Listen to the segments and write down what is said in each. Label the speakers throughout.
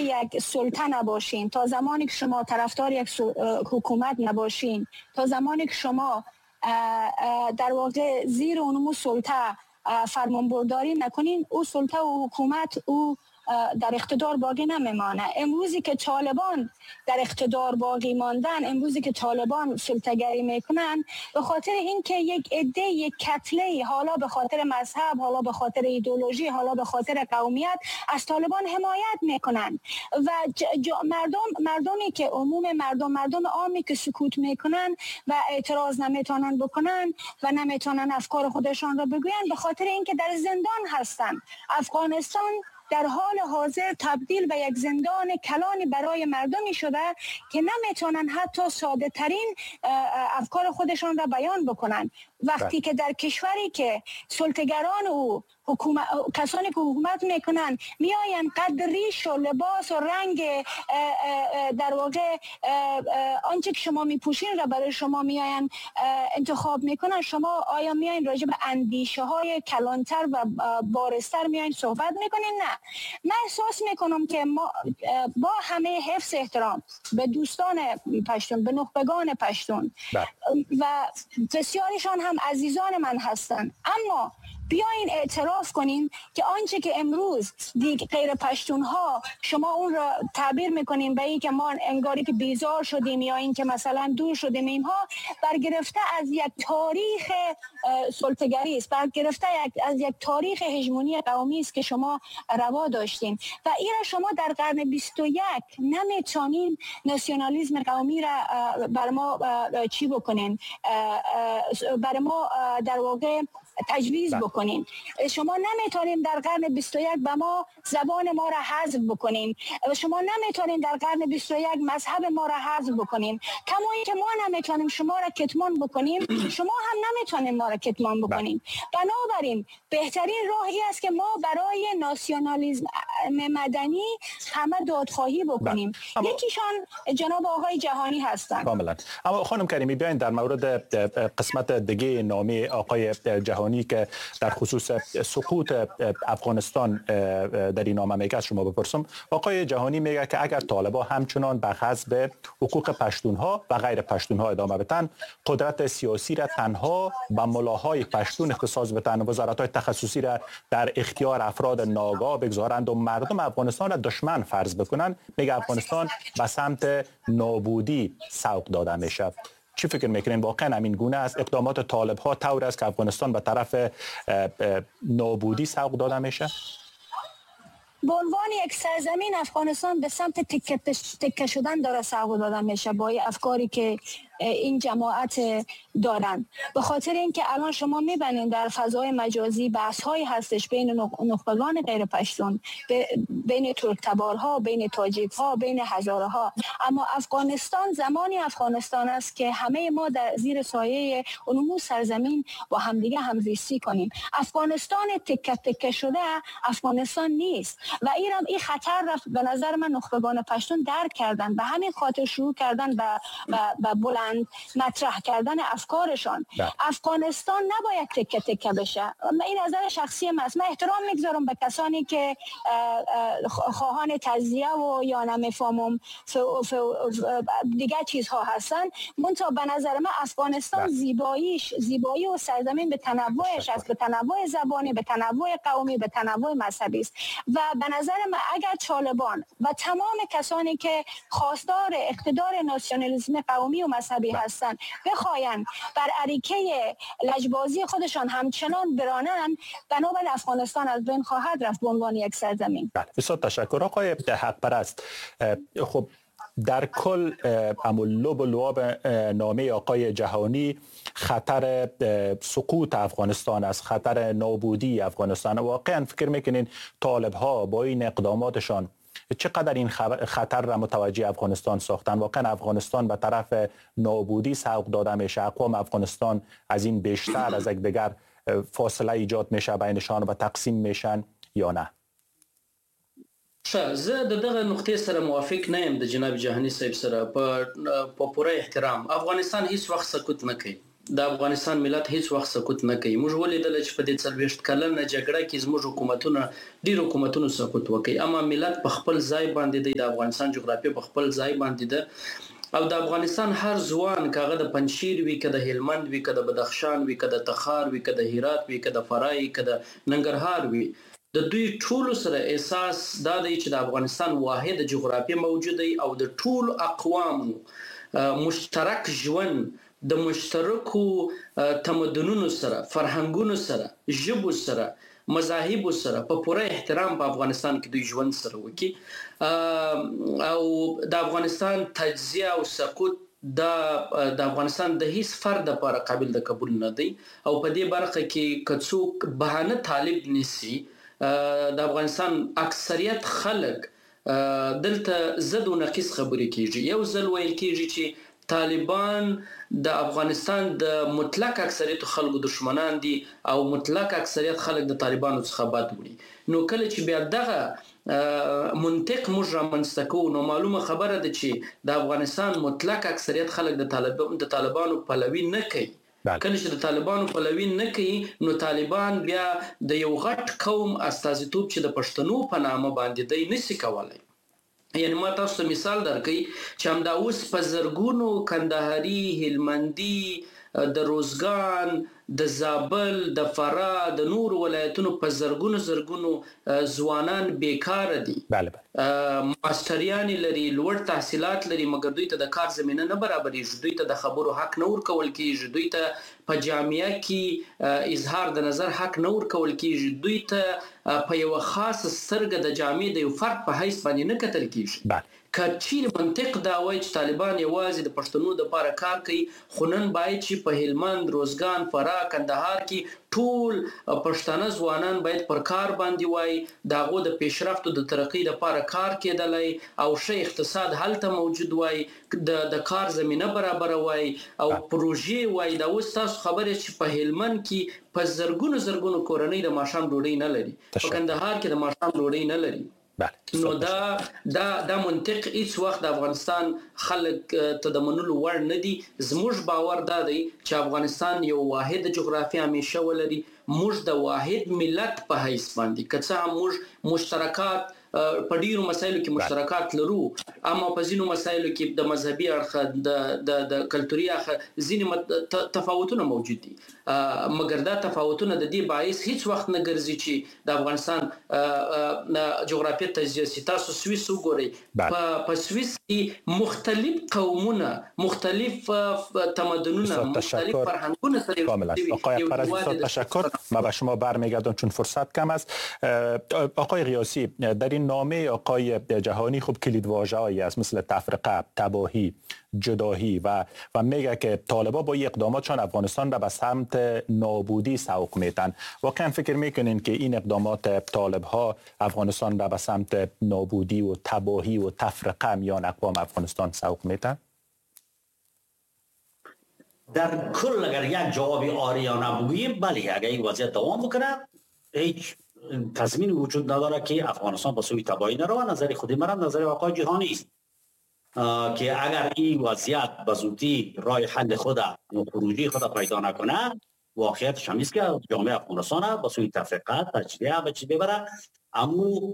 Speaker 1: یک سلطه نباشین، تا زمانی که شما طرفدار یک حکومت نباشین، تا زمانی که شما در واقع زیر اونمو سلطه فرمانبرداری نکنین، او سلطه و حکومت او در اقتدار باقی نمیمانه. امروزی که طالبان در اقتدار باقی ماندن، امروزی که طالبان سلطه‌گری میکنن، به خاطر اینکه یک عده، یک کتله، حالا به خاطر مذهب، حالا به خاطر ایدئولوژی، حالا به خاطر قومیت از طالبان حمایت میکنن و مردمی که مردم عامی که سکوت میکنن و اعتراض نمیتونن بکنن و نمیتونن افکار خودشان را بگوین، به خاطر اینکه در زندان هستن. افغانستان در حال حاضر تبدیل به یک زندان کلانی برای مردمی شده که نمیتونن حتی ساده ترین افکار خودشان را بیان بکنن. وقتی که در کشوری که سلطه‌گران و کسانی که حکومت میکنن میاین قدر ریش و لباس و رنگ در واقع آنچه که شما میپوشین را برای شما میاین انتخاب میکنن، شما آیا میاین راجع به اندیشه های کلانتر و بارستر میاین صحبت میکنین؟ نه. من احساس میکنم که ما با همه حفظ احترام به دوستان پشتون، به نخبگان پشتون و بسیاریشان هم عزیزان من هستن، اما بیاین اعتراف کنین که آنچه که امروز غیر پشتون ها شما اون را تعبیر میکنین به این که ما انگاری که بیزار شدیم یا این که مثلا دور شدیم، اینها برگرفته از یک تاریخ سلطه‌گری است، برگرفته از یک تاریخ هژمونی قومی است که شما روا داشتین و این را شما در قرن 21 نمیتونین ناسیونالیسم قومی را بر ما چی بکنین، بر ما در واقع تجویز بکنین. شما نمیتونین در قرن 21 به ما زبان ما را حذف بکنین، شما نمیتونین در قرن 21 مذهب ما را حذف بکنین. کما اینکه ما نمیتونیم شما را کتمان بکنیم، شما هم نمیتونین ما را کتمان بکنین. بنابراین بهترین راهی است که ما برای ناسیونالیسم مدنی همه دادخواهی بکنیم. یکیشان جناب آقای جهانی هستند.
Speaker 2: کاملا. اما خانم کریمی، بیاین در مورد قسمت دیگه نامه آقای جهانی که در خصوص سقوط افغانستان در این نامه میگه از شما بپرسم. آقای جهانی میگه که اگر طالبا همچنان به غصب حقوق پشتونها و غیر پشتونها ادامه بدن، قدرت سیاسی را تنها به ملاهای پشتون اختصاص بدن، وزارت‌های تخصصی را در اختیار افراد ناآگاه بگذارند و مردم افغانستان را دشمن فرض بکنند، میگه افغانستان به سمت نابودی سوق داده میشه. چی فکر میکنین واقعا همین گونه است؟ اقدامات طالب ها طور است که افغانستان به طرف نابودی سوق داده میشه؟
Speaker 1: به عنوان یک سرزمین افغانستان به سمت تکه شدن داره سوق داده میشه با افکاری که این جماعت دارن. به خاطر اینکه الان شما میبینید در فضای مجازی بحث هایی هستش بین نخبگان غیر پشتون، بین ترکتبارها، بین تاجیکها، بین هزاره ها، اما افغانستان زمانی افغانستان است که همه ما در زیر سایه اونمو سرزمین با همدیگه همزیستی کنیم. افغانستان تکه تکه شده افغانستان نیست و این خطر را به نظر من نخبگان پشتون درک کردن، به همین خاطر شروع کردن به بلند مطرح کردن افکارشان. افغانستان نباید تکه تکه بشه. این نظر شخصی من است. من احترام میگذارم به کسانی که خواهان تجزیه و یا نمیفهمم دیگه چیزها هستن، منتها به نظر من افغانستان زیبایی و سرزمین به تنوعش است، به تنوع زبانی، به تنوع قومی، به تنوع مذهبی است و به نظر من اگر طالبان و تمام کسانی که خواستار اقتدار ناسیونالیسم قومی و مذهبی هستن بخواین بر اریکه لجبازی خودشان همچنان برانن، بنابراین افغانستان از بین خواهد رفت به عنوان یک سرزمین.
Speaker 2: بسیار تشکر آقای حق پرست. خب در کل لب و لعاب نامه آقای جهانی خطر سقوط افغانستان است، خطر نابودی افغانستان. واقعا فکر میکنین طالب ها با این اقداماتشان چقدر این خطر را متوجه افغانستان ساختن؟ واقعا افغانستان به طرف نابودی سوق داده میشه؟ اقوام افغانستان از این بیشتر از یک دیگر فاصله ایجاد میشه بینشان و تقسیم میشن یا نه؟
Speaker 3: زه د دغه نقطې سره موافق نه یم د جناب جهانی صاحب سره په پوره احترام. افغانستان هیڅ وخت سقوط نه کوي. د افغانستان ملت هیڅ وخت سقوط نه کوي. موږ ولیدل چې په دې 40 کلنه جګړه کې زموږ حکومتونه ډیر حکومتونو سقوط وکړي، اما ملت په خپل ځای باندې د افغانستان جغرافیه په خپل ځای باندې ده، او د افغانستان هر ځوان کاغه د پنځشیر وی، کده هلمند وی، کده بدخشان وی، کده تخار وی، کده هرات وی، کده فرای، کده ننګرهار وی، د دوی ټولو سره احساس دا دی چې د افغانستان واحد جغرافیه موجوده او د ټول اقوام مشترک ژوند د مشترکو تمدنونو سره، فرهنګونو سره، ژبو سره، مذاهب سره په پوره احترام په افغانستان کې دوی ژوند سره وکي، او د افغانستان تجزیه او سقوط د افغانستان د هیڅ فرد لپاره قابل د قبول نه دی، او په دې برخه کې کڅوک بهانه طالب نسی د افغانستان اکثریت خلک دلته زد و نقیص خبرې کیږي. یو ځل ویل کیږي چې طالبان د افغانستان د مطلق اکثریت خلکو دشمنان دي او مطلق اکثریت خلک د طالبانو څخه بد وړي. نو کله چې بیا دغه منطق موږ رامنځته کوو، نو معلومه خبره ده چې د افغانستان مطلق اکثریت خلک د طالبانو پلوي نه کوي. کله چې د طالبانو پلوي نه کوي، نو طالبان بیا د یو غټ قوم استازیتوب چې د پښتنو په نامه باندې دی نشي کولای. یعنی ما تاسو ته مثال درکړم چې همدا اوس په زرګونو کندهاري، هلمندي، د روزګان، د زابل، د فراه، د نور ولایتونو په زرګونو ځوانان بیکار دي، ماستریان لري، لوړ تحصیلات لري، مګر دوی ته د کار زمینه نه برابرېږي، دوی ته د خبرو حق نه ورکول کیږي، دوی ته په جامعه کې اظهار د نظر حق نه ورکول کیږي، دوی ته په یو خاص سترګه د جامعې د یو فرد په حیث باندې نه کتل کیږي. کچیر منطق دا وایي چې طالبان یوازې د پښتنو د لپاره کار کوي، خو نن باید چې په هلمند، روزګان، فراه، کندهار کې ټول پښتانه ځوانان باید پر کار باندې وای، داغو د پیشرفت او د ترقی لپاره کار کېدلای او ښه اقتصاد هلته موجود وای، د کار زمينه برابر وای او پروژې وای. دا اوس تاسو خبره چې په هلمند کې په زرګونو کورنۍ د ماښام ډوډۍ نه لري، په کندهار کې د ماښام ډوډۍ نه لري. نو دا منطق هیڅ وخت د افغانستان خلک ته د منلو وړ نه دي. زموږ باور دا دی چې افغانستان یو واحد جغرافیه همیشه ولري، موږ د واحد ملت په حیث باندې که څه هم موږ مشترکات په ډیرو مسایلو کې مشترکات لرو، اما په ځینو مسایلو کې د مذهبي اړخ، د کلتوري اړخ ځینې تفاوتونه موجود دي، مګر دا تفاوتونه د دې باعث هیڅ وخت نه ګرځي چې د افغانستان جغرافیه تجزیه. تاسو سویس وګورئ، په سویس کې مختلف قومونه، مختلف تمدنونه، مختلف فرهنگونه سره
Speaker 2: کاملا. آقای قرضی تشکر. ما به شما برمیگردم چون فرصت کم است. آقای قیاسی، در این نامه آقای جهانی خوب کلیدواژه‌ای است مثل تفرقه، تباهی، جدایی و میگه که طالبا با این اقداماتشان افغانستان را به سمت نابودی سوق میتن. واقعا فکر میکنین که این اقدامات طالب ها افغانستان را به سمت نابودی و تباهی و تفرقه میان اقوام افغانستان سوق میتن؟
Speaker 4: در کل اگر یک جواب آریانه بگوییم، بله، اگر این وضعیت دوام بکنه هیچ تضمین وجود نداره که افغانستان به سوی تباهی نرود. نظر خودی مرا نظر آقای جهانی است که اگر این وضعیت به زودی راه حل خود و خروجی خود پیدا نکنه، واقعیتش هم است که جامعه افغانستان به سوی تفرقه، تجزیه به چی ببره. اما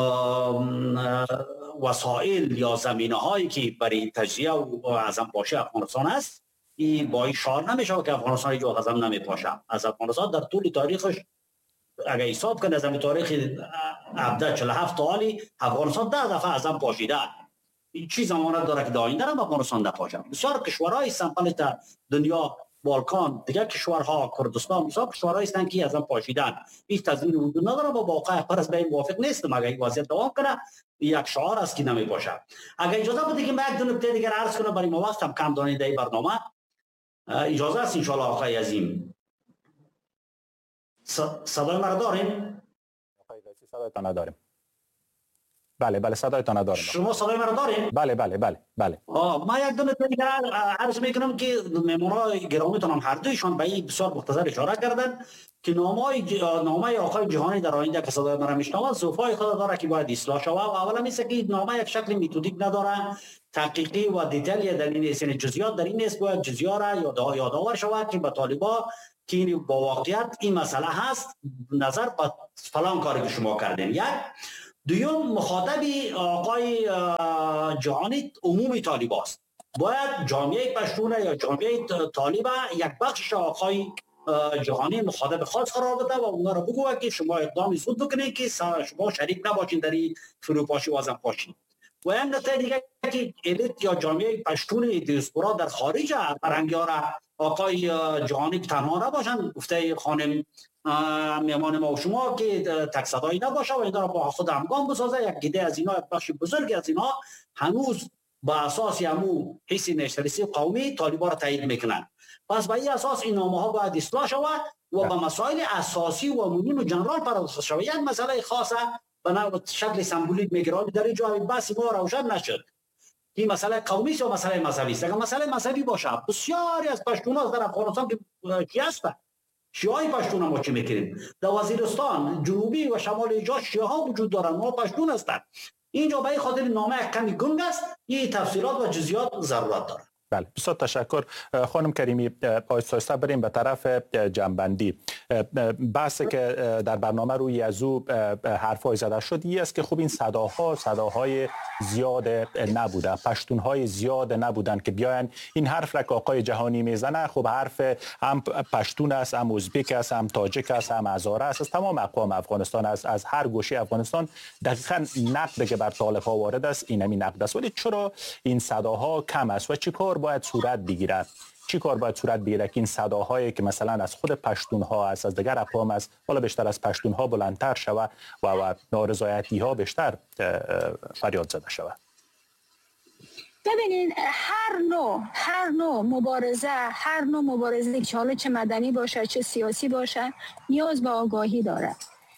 Speaker 4: وسایل یا زمینه هایی که برای تجزیه و عزم پاشی افغانستان است، این با این شعار نمیشه که افغانستان هیچ وقت عزم نمیپاشه. از افغانستان در طول تاریخش اگر حساب کنه، از تاریخ 1747 سالی افغانستان 10 دفعه عزم پاشیده. این چی ضمانت داره که در آینده هم افغانستان نپاشه؟ بسیار کشورهای سمپل دنیا، بالکان، دیگر کشورها، کردستان، بسیار کشورهایی هستند که عزم پاشیدن. هیچ تضمین وجود نداره. با واقع پرس به این موافق نیستم. اگر این وضعیت دوام کنه، یک شعار است که نمیپاشه. اگر اجازه بده که من یک دو نکته دیگر عرض کنم، برای ما وقت هم کم دانید این برنامه. اجازه است ان شاء الله آقای عظیم. صدای مرا داریم؟
Speaker 2: آقای رئیسی صدایتان نداریم. بله صدایتان دارم.
Speaker 4: شما صدای مرا دارید؟
Speaker 2: بله.
Speaker 4: ما یک دو نکته دیگر عرض میکنم که مهمانان گرامیتان هم هر دویشان به این بسیار مختصر اشاره کردند که نامه آقای جهانی در آینده که صدای مرا میشنوند زوفای خود داره که باید اصلاح شود. و اولا میشه که نامه یک شکل متدیک نداره، تحقیقی و دیتیلی در این نیست، یعنی جزئیات در این نیست. باید جزئیات را یادآور شود که به طالبان که این با واقعیت این مسئله هست نظر به فلان کاری که شما کردین. یک دوم مخاطب آقای جهانی عمومی طالبان است. باید جامعه پشتون یا جامعه طالبان یک بخش آقای جهانی مخاطب خاص قرار بده و اونا را بگوه که شما اقدام زود بکنید که شما شریک نباشین در این فروپاشی و زنپاشی. و این نکته دیگه که الیت یا جامعه پشتون دیاسپورا در خارج فرهنگی‌ها آقای جهانی تنها نباشند. گفته خانم میمان ما و شما که تک صدایی نباشه و اینا را با خود همگام بسازه. یک گیده از اینا، یک بخش بزرگی از اینا هنوز با اساس همو حس نشنالیستی قومی طالبان را تایید میکنن. پس با این اساس این نامه ها باید اصلاح شود و به مسائل اساسی و مهم و جنرال پرداخته شود. یک مسئله خاصه به شکل سمبولیک میگیره در اینجا بحث ما روشن نشد. این مسئله قومی است یا مسئله مذهبی است. اگر مسئله مذهبی باشه بسیاری از پشتون‌ها در افغانستان که شیعه هستند، شیعه پشتون ما چه میکنیم؟ در وزیرستان جنوبی و شمال ایجا شیعه ها وجود دارند، ما پشتون هستند. اینجا به خاطر نامه کمی گنگ است. این تفصیلات و جزئیات ضرورت دارد.
Speaker 2: بله بسیار تشکر. خانم کریمی آیسته بریم به طرف جنبندی. بحثی که در برنامه روی از او حرفای زده شد این است که خب این صداهای زیاد نبوده، پشتونهای زیاد نبودن که بیاین این حرف را که آقای جهانی میزنه. خب حرف هم پشتون است، هم ازبک است، هم تاجیک است، هم هزاره است، از تمام اقوام افغانستان است، از هر گوشه افغانستان. دقیقاً نقد که بر طالب‌ها وارد است این همین نقد است. ولی چرا این صداها کم است و چیکار باید صورت بگیره؟ چی کار باید صورت بگیره که این صداهایی که مثلا از خود پشتونها است، از دیگر اقوام است، حالا بیشتر از پشتونها بلندتر شود و نارضایتی ها بیشتر فریاد زده شود؟
Speaker 1: ببینید هر نوع مبارزه که حالا چه مدنی باشه چه سیاسی باشه نیاز به آگاهی داره.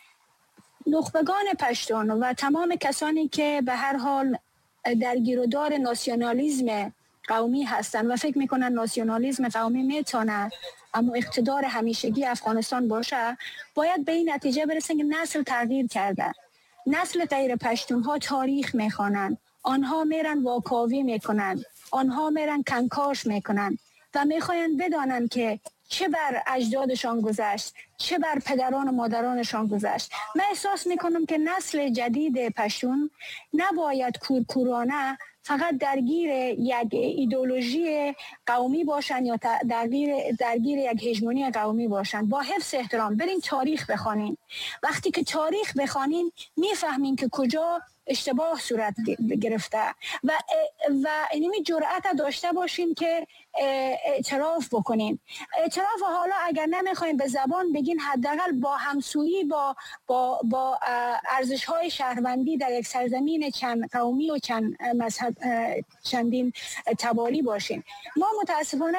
Speaker 1: نخبگان پشتون و تمام کسانی که به هر حال در گیرودار ناسیونالیسم قومی هستن و فکر میکنن ناسیونالیسم قومی میتونه اما اقتدار همیشگی افغانستان باشه، باید به این نتیجه برسن که نسل تغییر کرده. نسل غیر پشتون ها تاریخ میخوانن، آنها میرن واکاوی میکنن، آنها میرن کنکاش میکنن و میخواین بدانن که چه بر اجدادشان گذشت، چه بر پدران و مادرانشان گذشت. من احساس میکنم که نسل جدید پشتون نباید کورکورانه فقط درگیر یک ایدئولوژی قومی باشن یا درگیر یک هژمونی قومی باشن. با حفظ احترام برین تاریخ بخوانین. وقتی که تاریخ بخوانین میفهمین که کجا اشتباه صورت گرفته و اینمی جرأت داشته باشین که اعتراف بکنین. اعتراف حالا اگر نمیخواین به زبان بگین، حداقل با همسویی با ارزش‌های شهروندی در یک سرزمین چند قومی و چند مذهب چندین تباری باشین. ما متاسفانه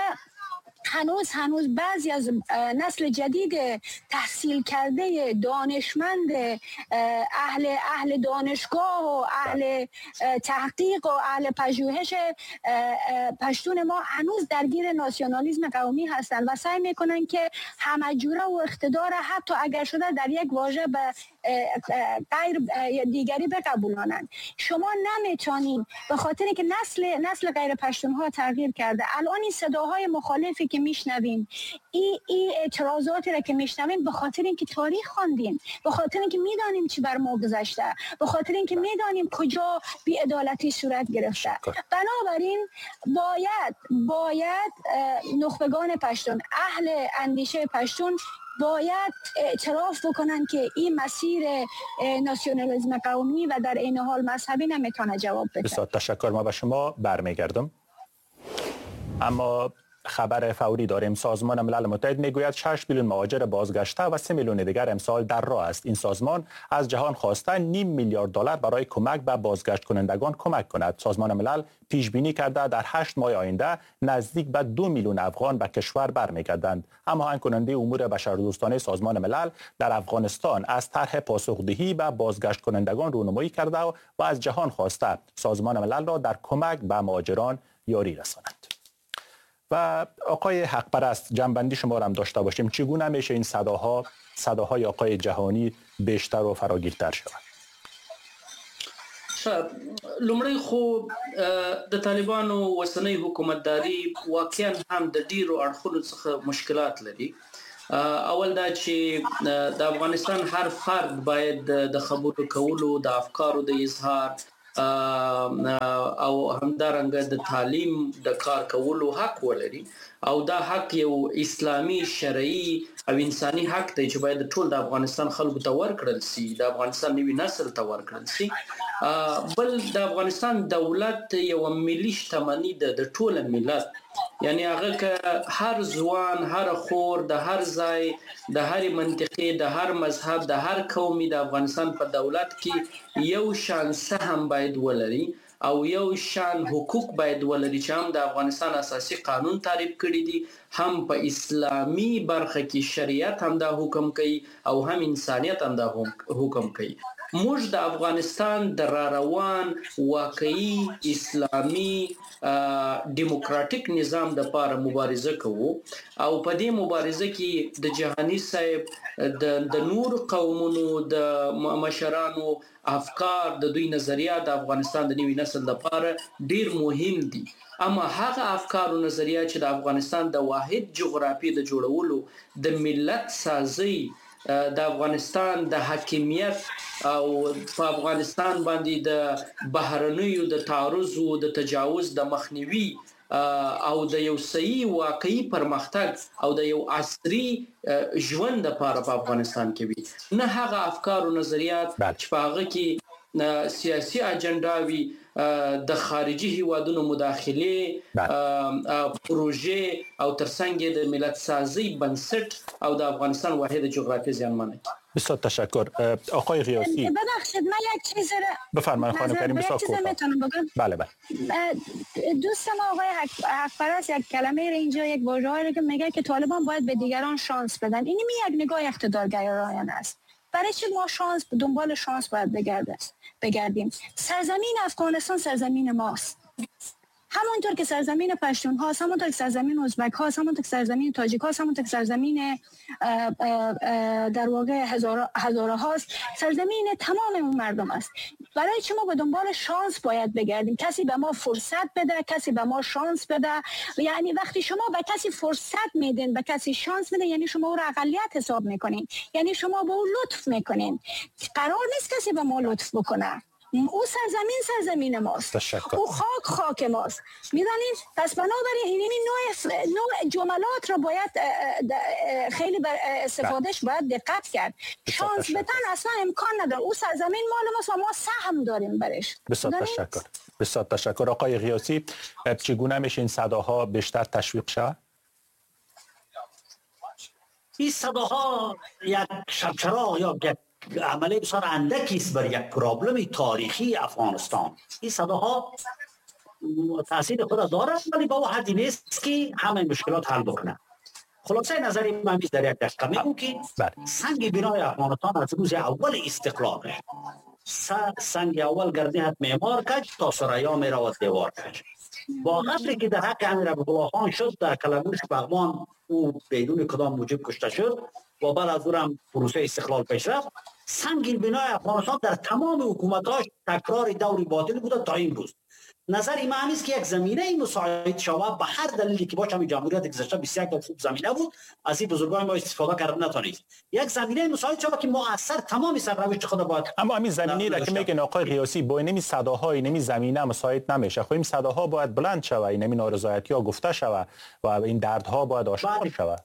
Speaker 1: هنوز بعضی از نسل جدید تحصیل کرده دانشمند اهل دانشگاه و اهل تحقیق و اهل پژوهش پشتون ما هنوز درگیر ناسیونالیسم قومی هستند و سعی میکنن که همجوره و اقتدار حتی اگر شده در یک واژه به غیر دیگری بقبولانند. شما نمیتونین به خاطر که نسل غیر پشتون ها تغییر کرده. الان این صداهای مخالفی که میشنوین، این اعتراضاتی را که میشنوین، به خاطر اینکه تاریخ خواندین، به خاطر اینکه میدانیم چی بر ما گذشته، به خاطر اینکه میدانیم کجا بی‌عدالتی صورت گرفته. بنابراین باید نخبگان پشتون، اهل اندیشه پشتون باید اعتراف بکنن که این مسیر ناسیونالیسم قومی و در این حال مذهبی نمیتونه جواب بده.
Speaker 2: بسیار تشکر. ما به شما برمیگردم. اما خبر فوری داریم. سازمان ملل متحد میگوید 6 میلیون مهاجر بازگشته و 3 میلیون دیگر امسال در راه است. این سازمان از جهان خواسته نیم میلیارد دلار برای کمک به بازگشت کنندگان کمک کند. سازمان ملل پیش بینی کرده در 8 ماه آینده نزدیک به 2 میلیون افغان به کشور برمیگردند. هماهنگ کننده امور بشردوستانه سازمان ملل در افغانستان از طرح پاسخدهی به بازگشت کنندگان رونمایی کرده و از جهان خواسته سازمان ملل را در کمک به مهاجران یاری رساند. و آقای حق پرست، جنبندی شما را هم داشته باشیم. چگونه میشه این صداهای آقای جهانی بیشتر و فراگیرتر شود؟
Speaker 3: لومړی خو د طالبانو وسنۍ حکومتداري واقعا هم د ډیرو اړخونو څخه مشکلات لري. اول دا چې د افغانستان هر فرد باید د خبرو کولو، د افکارو د اظهار او همدارنګه د تعلیم د کار کولو حق ولري، او دا حق یو اسلامي شرعي او انساني حق دی چې باید ټول د افغانستان خلکو ته ورکړل شي، د افغانستان نوي نسل ته ورکړل شي. بل د افغانستان دولت یو ملي شتمنۍ ده د ټول ملت، یعنی هغه که هر ځوان، هر خور د هر ځای، د هر منطقې، د هر مذهب، د هر قومي د افغانستان په دولت کې یو شان سهم باید ولري او یو شان حقوق باید ولري چې هم د افغانستان اساسي قانون تعریف کړی دي، هم په اسلامي برخه کې شریعت هم دا حکم کوي او هم انسانیت هم دا حکم کوي. موږ د افغانستان د روان واقعي اسلامي دیموکراتیک نظام د لپاره مبارزه کوو او په دې مبارزه کې د جهانی صاحب د نور قومونو د مشرانو افکار، د دوی نظریات د افغانستان د نوي نسل لپاره ډیر مهم دي. اما هغه افکار او نظریات چې د افغانستان د واحد جغرافي د جوړولو، د ملت سازي، د افغانستان د حاکمیت او په افغانستان باندې د بهرنیو د تعرض او د تجاوز د مخنیوي او د یو صحیح واقعي پرمختګ او د یو عصري ژوند لپاره په افغانستان کې وي، نه هغه افکار او نظریات چې په هغه کې سیاسي اجنډاوي، د خارجي هیوادونو مداخله، پروژه او ترڅنګ د ملت سازی بنسټ او د افغانستان واحد جغرافی زیانمن کی.
Speaker 2: بسیار تشکر. آقای غیاثی
Speaker 1: ببخشید من یک چیز را
Speaker 2: بفرمایید خانم کریم. بسیار کوتاه. بله بله.
Speaker 1: دوستم آقای حق پرست یک کلمه را اینجا، یک واژه‌ای که میگه که طالبان باید به دیگران شانس بدن، این یک نگاه اقتدارگرایانه است. برای چی ما دنبال شانس باید بگردیم؟ سرزمین افغانستان سرزمین ماست، همونطور که سرزمین پشتون هاست، همونطور که سرزمین ازبک هاست، همونطور که سرزمین تاجیک هاست، همونطور که سرزمین در واقع هزاره هاست، سرزمین تمام اون مردم است. برای چی ما به دنبال شانس باید بگردیم؟ کسی به ما فرصت بده، کسی به ما شانس بده. یعنی وقتی شما به کسی فرصت میدین، به کسی شانس میدین، یعنی شما او را اقلیت حساب میکنین، یعنی شما به او لطف میکنین. قرار نیست کسی به ما لطف بکنه. او سرزمین ماست، او خاک ماست، میدانید؟ پس بنابراین این نوع جملات را باید خیلی بر استفادهش باید دقت کرد. شانس بدن اصلا امکان نداره. او سرزمین مال ماست و ما سهم داریم برش.
Speaker 2: بسیار تشکر. آقای غیاثی، چگونه میشه این صداها بیشتر تشویق شود؟
Speaker 4: این صداها یک شبچراغ یا یک عمله بسیار اندکی است بر یک پرابلم تاریخی افغانستان. این صداها تاثیر خود دارد ولی با حدی نیست که همه مشکلات حل بکنه. خلاصه نظری من در یک دقیقه میگم که سنگ بنای افغانستان از روز اول استقلال سنگ اول گردیت معمار کش تا ثریا میرود دیوار کش. با قتلی که در حق امیر عبدالله خان شد در کلموش بغمان، او بدون کدام موجب کشته شد و بعد از اون پروسه استقلال پیش رفت. سنگ بنای افغانستان در تمام حکومتاش تکرار دوری باطل بوده تا این روز. نظر من است که یک زمینه مساعد شود به هر دلیلی که باشه. همین جمهوریت گذشته 21 خوب زمینه بود، از این بزرگان ما استفاده کردن نتونید. یک زمینه مساعد شود که مؤثر تمام سرنوشت خود باید.
Speaker 2: اما همین زمینه را که میگن آقای غیاثی با این صداهای نمی زمینه مساعد نمیشه. خب این صداها باید بلند شود، این نارضایتی‌ها گفته شود و این دردها باید آشکار شود.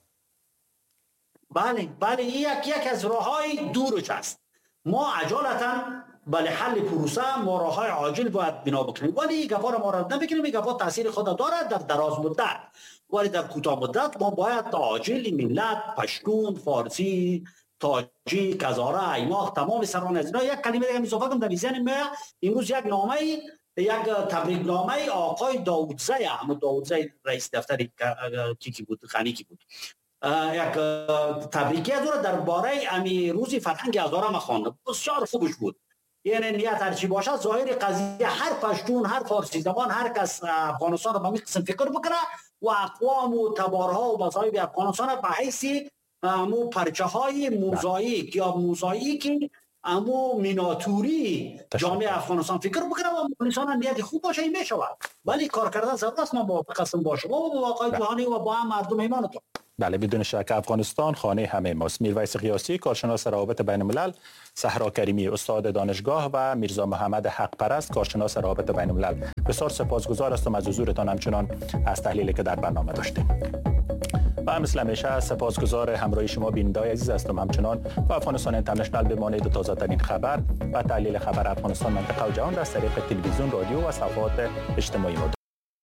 Speaker 4: بله یک از راههای دورش است. ما عجالتا بله حل پروسه ما راههای عاجل باید بنا بکنیم، ولی این گپا را ما رد نمیکنیم. این گپا تاثیر خود دارد در دراز مدت، ولی در کوتاه مدت ما باید عاجل ملت پشتون، فارسی، تاجیک، هزاره، ایماق، تمام سران از اینا. یک کلمه دیگه اضافه کنم در ذهن من، امروز یک نامه، یک تبریک نامه آقای داودزی، احمد داودزی رئیس دفتر کی بود، خانی کی بود، یک تبریکی از او درباره امی روزی فرهنگ هزاره ما خواندم، بسیار خوبش بود. یعنی نیت هرچی باشه ظاهر قضیه هر پشتون، هر فارسی زبان، هر کس افغانستان رو به این قسم فکر بکنه و اقوام و تبارها و مذاهب افغانستان به حیث امو پرچه های موزاییک یا موزاییکی امو میناتوری جامعه افغانستان فکر بکنه و انسان نیت خوب باشه این میشود. ولی کار کردن ضرورت است. ما با قسم باشه و با آقای جهانی و با هم مردم ایمانتون.
Speaker 2: بله بدون شک افغانستان خانه همه ماست. میرویس قیاسی کارشناس روابط بین الملل، صحرا کریمی استاد دانشگاه و میرزا محمد حق پرست کارشناس روابط بین الملل. بسیار سپاسگزار هستم از حضورتان، همچنان از تحلیلی که در برنامه داشتیم. و مثل همیشه سپاسگزار همراهی شما بینندگان عزیز هستم. همچنان با افغانستان اینترنشنال بمانید تازه ترین خبر و تحلیل خبر افغانستان، منطقه و جهان در طریق تلویزیون، رادیو و صفحات اجتماعی ما.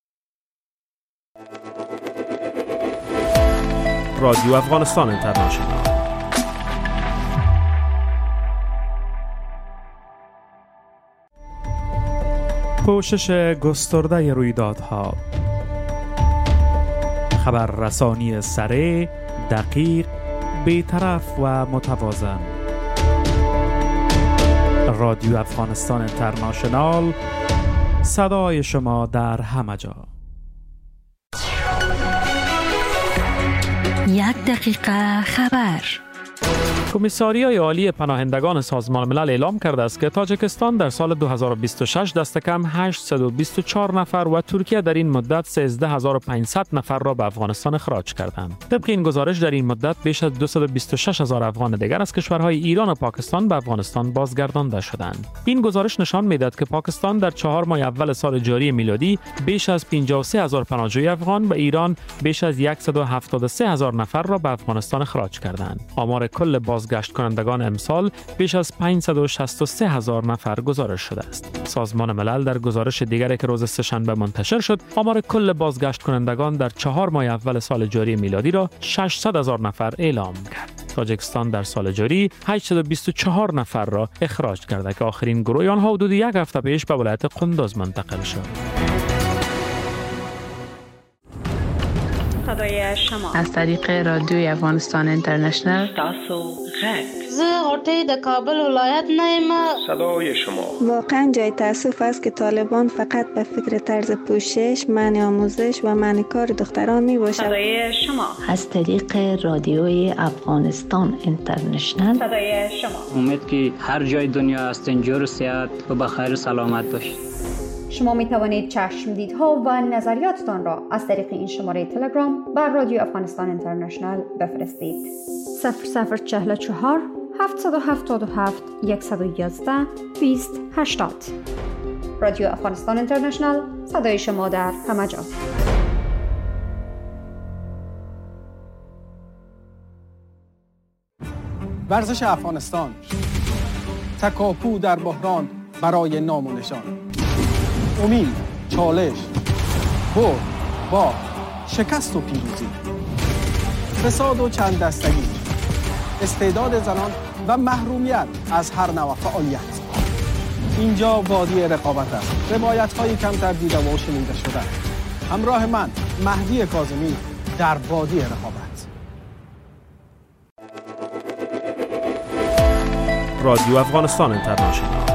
Speaker 5: رادیو افغانستان اینترنشنال. پوشش گسترده رویدادها، خبررسانی سریع، دقیق، بی‌طرف و متوازن. رادیو افغانستان اینترنشنال، صدای شما در همه جا.
Speaker 6: 1 دقیقه خبر.
Speaker 5: کمیساریای عالی پناهندگان سازمان ملل اعلام کرده است که تاجیکستان در سال 2026 دست کم 824 نفر و ترکیه در این مدت 13500 نفر را به افغانستان اخراج کردند. طبق این گزارش در این مدت بیش از 226000 افغان دیگر از کشورهای ایران و پاکستان به افغانستان بازگردانده شدند. این گزارش نشان می‌دهد که پاکستان در 4 ماه اول سال جاری میلادی بیش از 53000 پناهجوی افغان و ایران بیش از 173000 نفر را به افغانستان اخراج کردند. آمار کل بازگشت کنندگان امسال بیش از 563000 نفر گزارش شده است. سازمان ملل در گزارش دیگری که روز سه‌شنبه منتشر شد، آمار کل بازگشت کنندگان در 4 ماه اول سال جاری میلادی را 600,000 نفر اعلام کرد. تاجیکستان در سال جاری 824 نفر را اخراج کرده که آخرین گروه آنها حدود 1 هفته پیش به ولایت قندوز منتقل شد.
Speaker 7: صدای شما
Speaker 8: از طریق رادیوی افغانستان اینترنشنال.
Speaker 9: زه غوټۍ د کابل ولایت نه یم.
Speaker 10: صدای شما.
Speaker 11: واقعا جای تأسف است که طالبان فقط به فکر طرز پوشش، منع آموزش و منع کار دختران می باشد.
Speaker 7: صدای شما.
Speaker 6: از طریق رادیوی افغانستان اینترنشنال.
Speaker 7: صدای شما.
Speaker 12: امید که هر جای دنیا هستین جور و صحت و بخیر و سلامت باشید.
Speaker 13: شما می توانید چشمدیدها و نظریاتتان را از طریق این شماره تلگرام بر رادیو افغانستان اینترنشنال بفرستید. 0044 777 111 2080. رادیو افغانستان اینترنشنال، صدای شما در همه جا.
Speaker 14: ورزش افغانستان، تکاپو در بحران برای نام و نشان، امید، چالش، برد، باخت، شکست و پیروزی، فساد و چند دستگی، استعداد زنان و محرومیت از هر نوع فعالیت. اینجا وادی رقابت است. روایت‌های کمتر دیده و شنیده شده. همراه من مهدی کاظمی در وادی رقابت.
Speaker 5: رادیو افغانستان اینترنشنال.